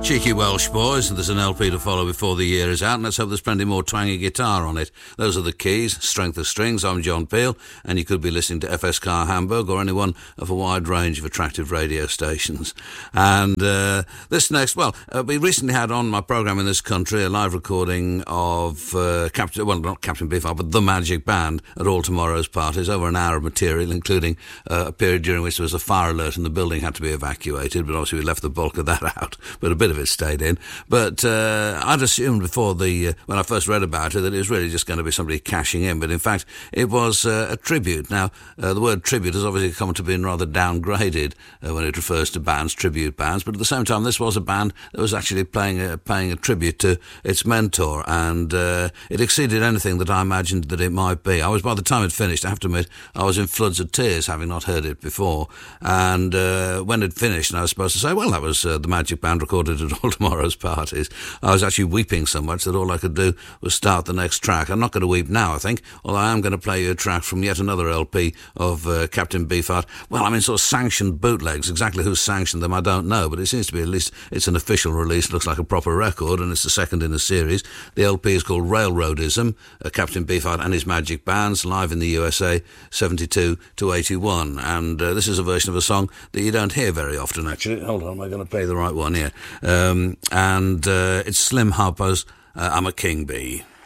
Cheeky Welsh Boys, there's an LP to follow before the year is out, and let's hope there's plenty more twangy guitar on it. Those are the Keys, Strength of Strings. I'm John Peel, and you could be listening to FSK Hamburg or any one of a wide range of attractive radio stations. And this next, we recently had on my programme in this country a live recording of not Captain Beefheart, but The Magic Band at All Tomorrow's Parties, over an hour of material, including a period during which there was a fire alert and the building had to be evacuated, but obviously we left the bulk of that out, but a bit of it stayed in. But I'd assumed before when I first read about it that it was really just going to be somebody cashing in, but in fact it was a tribute. Now, the word tribute has obviously come to being rather downgraded when it refers to bands, tribute bands, but at the same time this was a band that was actually paying a tribute to its mentor, and it exceeded anything that I imagined that it might be. By the time it finished, I have to admit, I was in floods of tears, having not heard it before, and when it finished and I was supposed to say, well, that was the Magic Band recorded at All Tomorrow's Parties, I was actually weeping so much that all I could do was start the next track. I'm not going to weep now, I think, although I am going to play you a track from yet another LP of Captain Beefheart. Well, I mean, sort of sanctioned bootlegs. Exactly who sanctioned them, I don't know, but it seems to be, at least it's an official release. It looks like a proper record, and it's the second in a series. The LP is called Railroadism, Captain Beefheart and his Magic Bands, live in the USA, 72 to 81. And this is a version of a song that you don't hear very often, actually. Hold on, am I going to play the right one here? And it's Slim Harpo's I'm a King Bee.